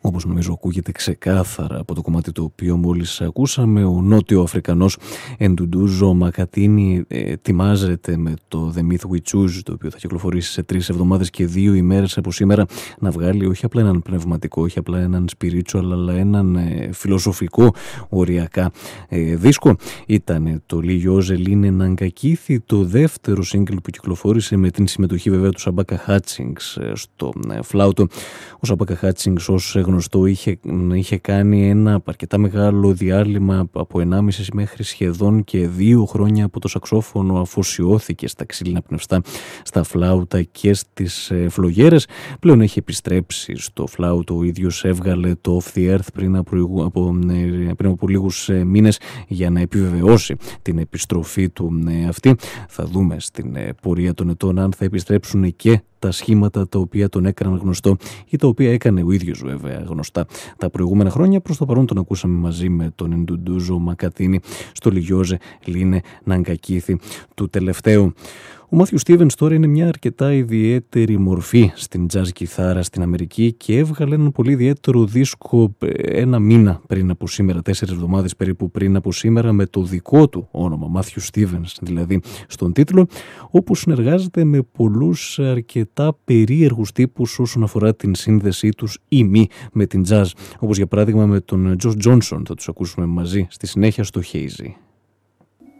όπως νομίζω ακούγεται ξεκάθαρα από το κομμάτι το οποίο μόλις ακούσαμε. Ο Νότιο Αφρικανός Εντουντούζο Μακατίνι ετοιμάζεται με το The Myth We Choose, το οποίο θα κυκλοφορήσει σε 3 εβδομάδες και 2 ημέρες από σήμερα, να βγάλει όχι απλά έναν πνευματικό, όχι απλά έναν spiritual, αλλά έναν φιλοσοφικό οριακά δίσκο. Ήταν το Λιγιόζε Λίνε Ναγκακίθι, το δεύτερο σύγκλι που κυκλοφόρησε με την συμμετοχή βέβαια του Σαμπάκα Χάτσινγκς στο φλάουτο. Ο Σαμπάκα Χάτσινγκς, ως γνωστό, είχε κάνει ένα αρκετά μεγάλο διάλειμμα από 1,5 μέχρι σχεδόν και 2 χρόνια από το σαξόφωνο, αφοσιώθηκε στα ξύλινα πνευστά, στα φλάουτα και στις φλογέρες. Πλέον έχει επιστρέψει στο φλάουτο. Ο ίδιος έβγαλε το Off the Earth πριν από λίγους μήνες για να επιβεβαιώσει την επιστροφή του αυτή. Θα δούμε στην πορεία των ετών αν θα επιστρέψουν και τα σχήματα τα οποία τον έκαναν γνωστό ή τα οποία έκανε ο ίδιος βέβαια γνωστά τα προηγούμενα χρόνια. Προς το παρόν τον ακούσαμε μαζί με τον Εντουντούζο Μακατίνι στο Λιγιόζε Λίνε Ναγκακίθι του τελευταίου. Ο Μάθιου Στίβενς τώρα είναι μια αρκετά ιδιαίτερη μορφή στην jazz κιθάρα στην Αμερική και έβγαλε έναν πολύ ιδιαίτερο δίσκο 1 μήνα πριν από σήμερα, 4 εβδομάδες περίπου πριν από σήμερα, με το δικό του όνομα, Μάθιου Στίβενς δηλαδή στον τίτλο, όπου συνεργάζεται με πολλούς αρκετά περίεργους τύπους όσον αφορά την σύνδεσή τους ή μη με την jazz, όπως για παράδειγμα με τον Josh Johnson, θα τους ακούσουμε μαζί στη συνέχεια στο Hazy.